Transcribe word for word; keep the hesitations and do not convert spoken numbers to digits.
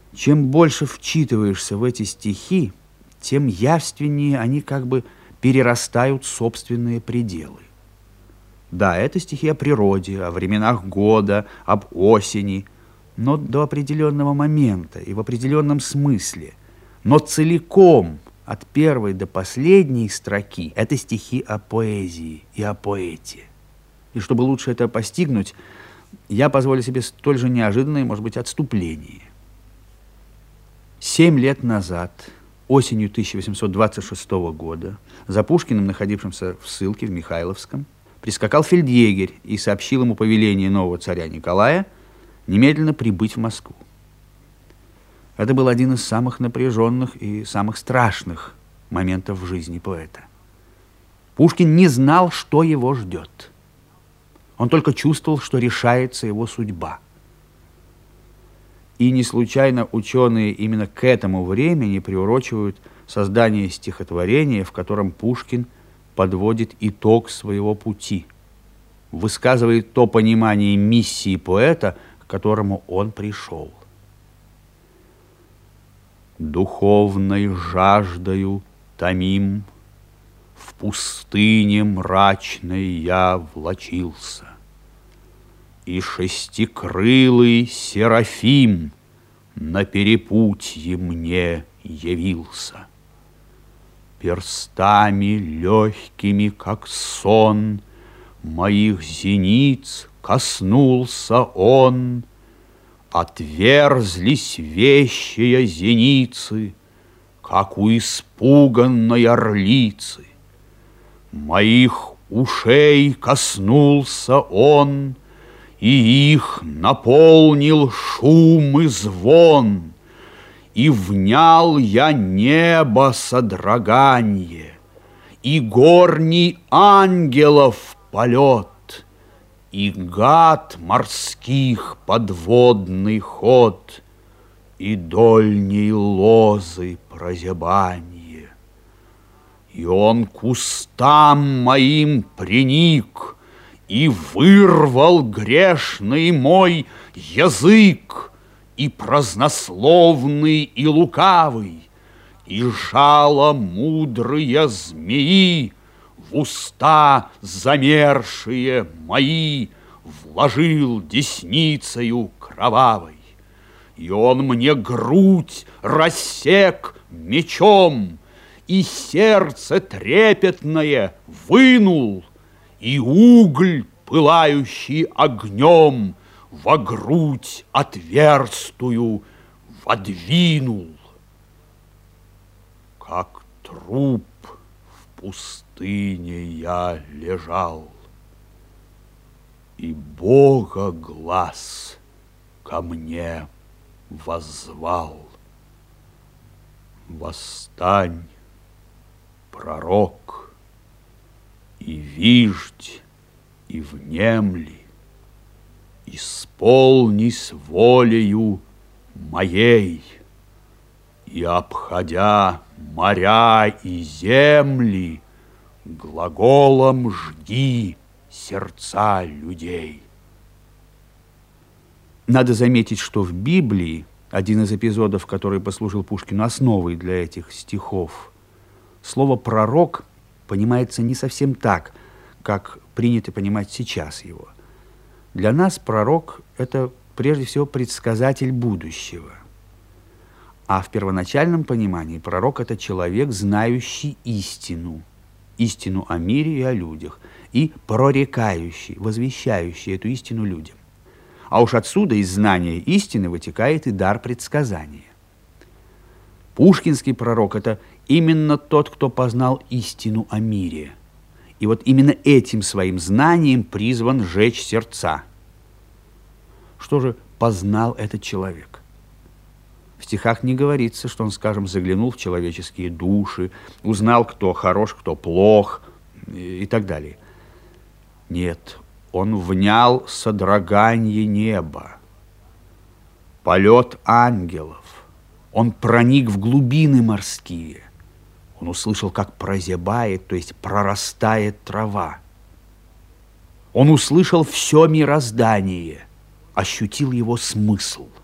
Чем больше вчитываешься в эти стихи, тем явственнее они как бы перерастают собственные пределы. Да, это стихи о природе, о временах года, об осени, но до определенного момента и в определенном смысле. Но целиком, от первой до последней строки, это стихи о поэзии и о поэте. И чтобы лучше это постигнуть, я позволю себе столь же неожиданное, может быть, отступление. Семь лет назад, осенью тысяча восемьсот двадцать шестого года, за Пушкиным, находившимся в ссылке в Михайловском, прискакал фельдъегерь и сообщил ему повеление нового царя Николая немедленно прибыть в Москву. Это был один из самых напряженных и самых страшных моментов в жизни поэта. Пушкин не знал, что его ждет. Он только чувствовал, что решается его судьба. И не случайно ученые именно к этому времени приурочивают создание стихотворения, в котором Пушкин подводит итог своего пути, высказывает то понимание миссии поэта, к которому он пришел. Духовной жаждою томим, в пустыне мрачной я влачился, и шестикрылый Серафим на перепутье мне явился. Перстами легкими, как сон, моих зениц коснулся он. Отверзлись вещие зеницы, как у испуганной орлицы. Моих ушей коснулся он, и их наполнил шум и звон. И внял я небо содроганье, и горний ангелов полет, и гад морских подводный ход, и дольней лозы прозябанье. И он к устам моим приник и вырвал грешный мой язык, и празднословный, и лукавый, и жало мудрые змеи в уста замершие мои вложил десницею кровавой. И он мне грудь рассек мечом, и сердце трепетное вынул, и угль, пылающий огнем, во грудь отверстую водвинул. Как труп в пустыне я лежал, и Бога глаз ко мне воззвал. Восстань, пророк, и виждь, и внемли, исполнись волею моей, и, обходя моря и земли, глаголом жги сердца людей. Надо заметить, что в Библии один из эпизодов, который послужил Пушкину основой для этих стихов, слово «пророк» понимается не совсем так, как принято понимать сейчас его. Для нас пророк – это прежде всего предсказатель будущего. А в первоначальном понимании пророк – это человек, знающий истину, истину о мире и о людях, и прорекающий, возвещающий эту истину людям. А уж отсюда из знания истины вытекает и дар предсказания. Пушкинский пророк – это именно тот, кто познал истину о мире. И вот именно этим своим знанием призван сжечь сердца. Что же познал этот человек? В стихах не говорится, что он, скажем, заглянул в человеческие души, узнал, кто хорош, кто плох и так далее. Нет, он внял содроганье неба, полет ангелов. Он проник в глубины морские. Он услышал, как прозябает, то есть прорастает трава. Он услышал все мироздание, ощутил его смысл.